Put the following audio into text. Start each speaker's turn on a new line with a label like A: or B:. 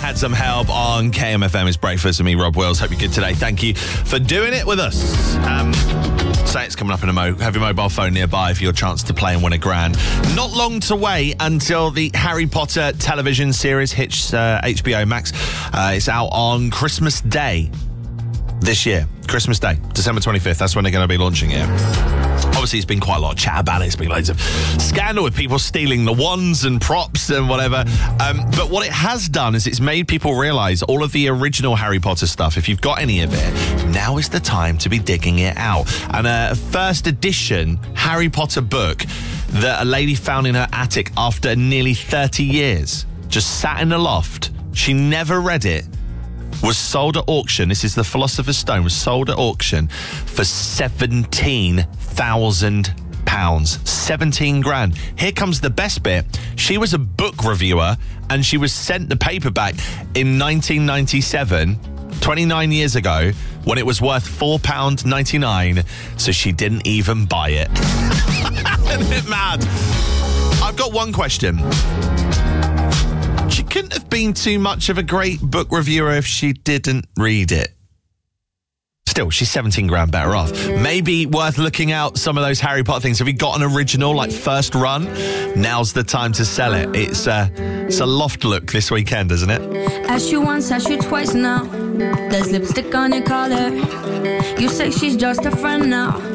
A: Had Some Help on KMFM. It's breakfast with me, Rob Wills. Hope you're good today. Thank you for doing it with us. Say it's coming up in a mo. Have your mobile phone nearby for your chance to play and win £1,000. Not long to wait until the Harry Potter television series hits HBO Max. It's out on Christmas Day this year. Christmas Day, December 25th. That's when they're going to be launching it. Obviously, it's been quite a lot of chat about it. It's been loads of scandal with people stealing the wands and props and whatever. But what it has done is it's made people realise all of the original Harry Potter stuff. If you've got any of it, now is the time to be digging it out. And a first edition Harry Potter book that a lady found in her attic after nearly 30 years, just sat in the loft. She never read it. Was sold at auction. This is the Philosopher's Stone. Was sold at auction for £17,000. 17 grand. Here comes the best bit. She was a book reviewer and she was sent the paperback in 1997, 29 years ago, when it was worth £4.99. So she didn't even buy it. Isn't it mad? I've got one question. She couldn't have been too much of a great book reviewer if she didn't read it. Still, she's 17 grand better off. Maybe worth looking out some of those Harry Potter things. Have you got an original, like first run? Now's the time to sell it. It's a loft look this weekend, isn't it?
B: Asked you once, asked you twice now. There's lipstick on your collar. You say she's just a friend now.